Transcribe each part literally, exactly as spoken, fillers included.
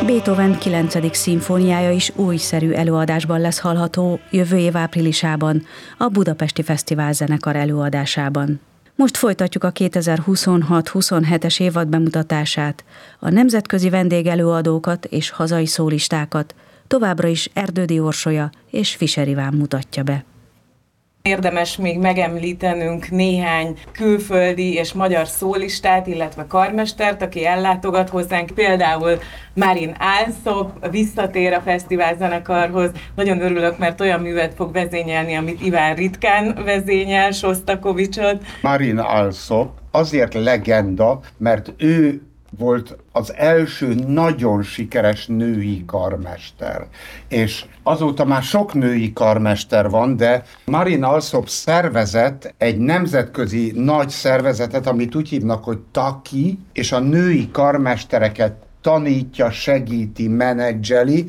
Beethoven kilencedik szimfóniája is újszerű előadásban lesz hallható jövő év áprilisában, a Budapesti Fesztivál zenekar előadásában. Most folytatjuk a kétezer-huszonhat-huszonhetes évad bemutatását, a nemzetközi vendégelőadókat és hazai szólistákat továbbra is Erdődy Orsolya és Fischer Iván mutatja be. Érdemes még megemlítenünk néhány külföldi és magyar szólistát, illetve karmestert, aki ellátogat hozzánk. Például Marin Alsop visszatér a fesztiválzenekarhoz. Nagyon örülök, mert olyan művet fog vezényelni, amit Iván ritkán vezényel, Sostakovicsot. Marin Alsop azért legenda, mert ő volt az első nagyon sikeres női karmester. És azóta már sok női karmester van, de Marin Alsop szervezett egy nemzetközi nagy szervezetet, amit úgy hívnak, hogy TAKI, és a női karmestereket tanítja, segíti, menedzseli.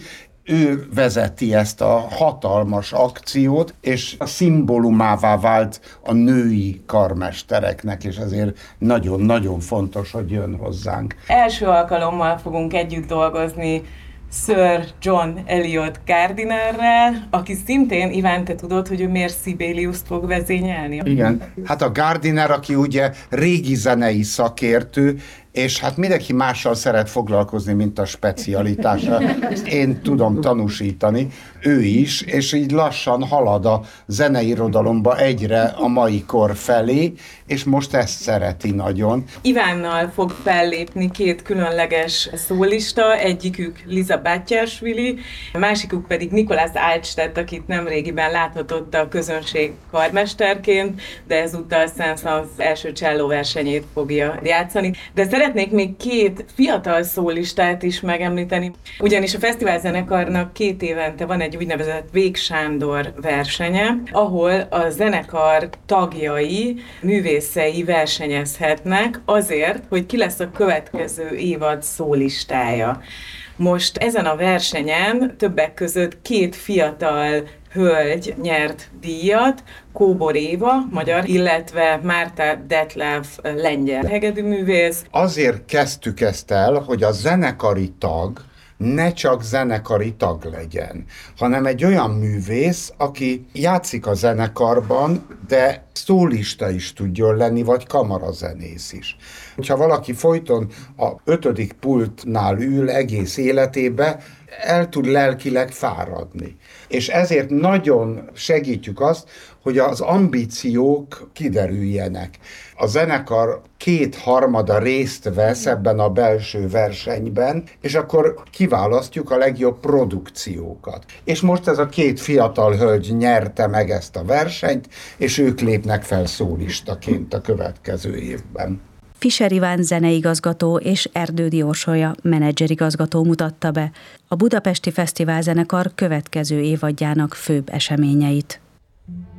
Ő vezeti ezt a hatalmas akciót, és a szimbólumává vált a női karmestereknek, és ezért nagyon-nagyon fontos, hogy jön hozzánk. Első alkalommal fogunk együtt dolgozni Sir John Eliot Gardinerrel, aki szintén, Iván, te tudod, hogy ő miért Sibeliust fog vezényelni? Igen, hát a Gardiner, aki ugye régi zenei szakértő, és hát mindenki mással szeret foglalkozni, mint a specialitása. Ezt én tudom tanúsítani, ő is, és így lassan halad a zeneirodalomba egyre a mai kor felé, és most ezt szereti nagyon. Ivánnal fog fellépni két különleges szólista, egyikük Liza Batyásvili, a másikuk pedig Nikolás Altstedt, akit nemrégiben láthatott a közönség karmesterként, de ezúttal Saint az első csellóversenyét fogja játszani. De szeretnék még két fiatal szólistát is megemlíteni, ugyanis a fesztiválzenekarnak két évente van egy úgynevezett Vég Sándor versenye, ahol a zenekar tagjai, művészei versenyezhetnek azért, hogy ki lesz a következő évad szólistája. Most ezen a versenyen többek között két fiatal hölgy nyert díjat, Kóbor Éva, magyar, illetve Márta Detlev, lengyel hegedűművész. Azért kezdtük ezt el, hogy a zenekari tag ne csak zenekari tag legyen, hanem egy olyan művész, aki játszik a zenekarban, de szólista is tudjon lenni, vagy kamarazenész is. Ha valaki folyton a ötödik pultnál ül egész életébe, el tud lelkileg fáradni. És ezért nagyon segítjük azt, hogy az ambíciók kiderüljenek. A zenekar kétharmada részt vesz ebben a belső versenyben, és akkor kiválasztjuk a legjobb produkciókat. És most ez a két fiatal hölgy nyerte meg ezt a versenyt, és ők lépnek fel szólistaként a következő évben. Fischer Iván zeneigazgató és Erdődy Orsolya menedzserigazgató mutatta be a Budapesti Fesztiválzenekar következő évadjának főbb eseményeit.